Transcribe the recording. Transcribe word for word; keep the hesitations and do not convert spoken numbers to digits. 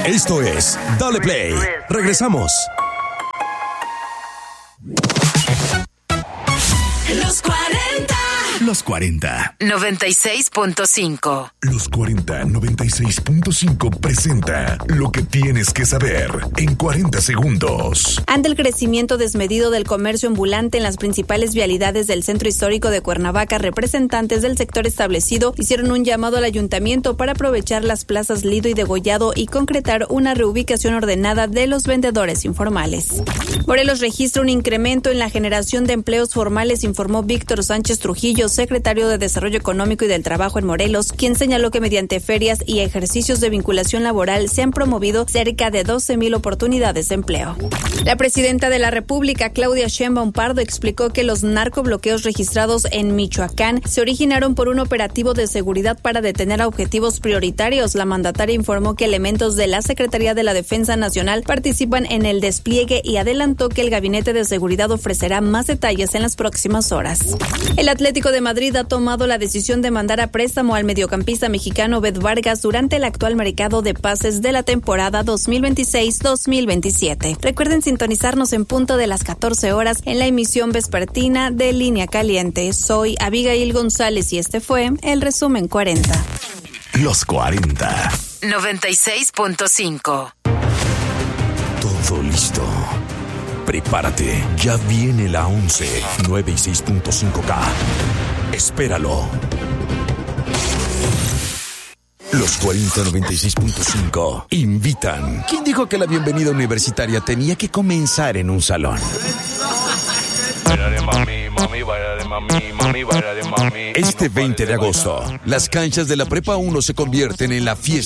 Esto es Dale Play. Regresamos. Los cuarenta. Los cuarenta. noventa y seis punto cinco. Los cuarenta noventa y seis punto cinco presenta lo que tienes que saber en cuarenta segundos. Ante el crecimiento desmedido del comercio ambulante en las principales vialidades del centro histórico de Cuernavaca, representantes del sector establecido hicieron un llamado al ayuntamiento para aprovechar las plazas Lido y Degollado y concretar una reubicación ordenada de los vendedores informales. Morelos registra un incremento en la generación de empleos formales, informó Víctor Sánchez Trujillo, secretario de Desarrollo Económico y del Trabajo en Morelos, quien señaló que mediante ferias y ejercicios de vinculación laboral se han promovido cerca de doce mil oportunidades de empleo. La presidenta de la República, Claudia Sheinbaum Pardo, explicó que los narcobloqueos registrados en Michoacán se originaron por un operativo de seguridad para detener a objetivos prioritarios. La mandataria informó que elementos de la Secretaría de la Defensa Nacional participan en el despliegue y adelantó que el Gabinete de Seguridad ofrecerá más detalles en las próximas horas. El Atlético de Madrid ha tomado la decisión de mandar a préstamo al mediocampista mexicano Obed Vargas durante el actual mercado de pases de la temporada dos mil veintiséis dos mil veintisiete. Recuerden sintonizarnos en punto de las catorce horas en la emisión vespertina de Línea Caliente. Soy Abigail González y este fue el resumen cuarenta. Los cuarenta. noventa y seis punto cinco. Todo listo. Prepárate, ya viene la once, noventa y seis punto cinco K. Espéralo. Los cuarenta noventa y seis punto cinco invitan. ¿Quién dijo que la bienvenida universitaria tenía que comenzar en un salón? Este veinte de agosto, las canchas de la Prepa uno se convierten en la fiesta